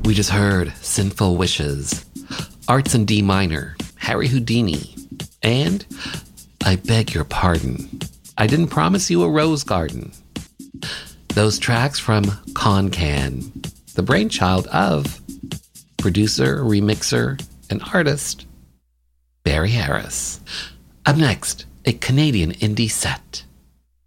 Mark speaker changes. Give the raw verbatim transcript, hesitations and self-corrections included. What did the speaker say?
Speaker 1: We just heard Sinful Wishes, Arts in D Minor, Harry Houdini, and I Beg Your Pardon, I Didn't Promise You a Rose Garden. Those tracks from Concan, the brainchild of producer, remixer, and artist Barry Harris. Up next, a Canadian indie set.